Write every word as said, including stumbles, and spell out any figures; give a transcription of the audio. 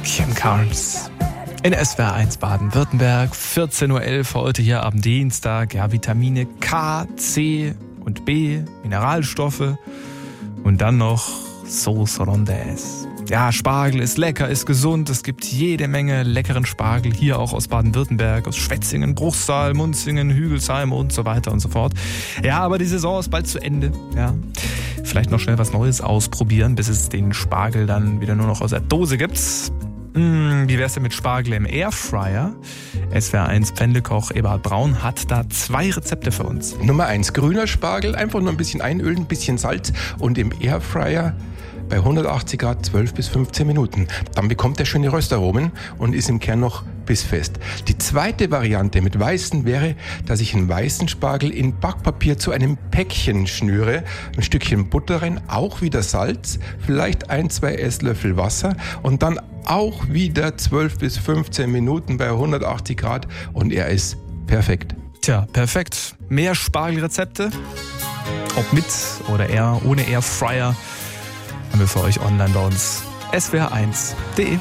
Kim Carnes. In S W R eins Baden-Württemberg, vierzehn Uhr elf heute hier am Dienstag. Ja, Vitamine K, C und B, Mineralstoffe und dann noch Sauce Hollandaise. Ja, Spargel ist lecker, ist gesund. Es gibt jede Menge leckeren Spargel, hier auch aus Baden-Württemberg, aus Schwetzingen, Bruchsal, Munzingen, Hügelsheim und so weiter und so fort. Ja, aber die Saison ist bald zu Ende. Ja, vielleicht noch schnell was Neues ausprobieren, bis es den Spargel dann wieder nur noch aus der Dose gibt. Hm, wie wär's denn mit Spargel im Airfryer? S W R eins Pfändekoch Eberhard Braun hat da zwei Rezepte für uns. Nummer eins, grüner Spargel, einfach nur ein bisschen einölen, ein bisschen Salz und im Airfryer bei hundertachtzig Grad zwölf bis fünfzehn Minuten. Dann bekommt er schöne Röstaromen und ist im Kern noch bissfest. Die zweite Variante mit weißen wäre, dass ich einen weißen Spargel in Backpapier zu einem Päckchen schnüre, ein Stückchen Butter rein, auch wieder Salz, vielleicht ein, zwei Esslöffel Wasser und dann auch wieder zwölf bis fünfzehn Minuten bei hundertachtzig Grad und er ist perfekt. Tja, perfekt. Mehr Spargelrezepte, ob mit oder eher ohne Airfryer, haben wir für euch online bei uns S W R eins punkt de.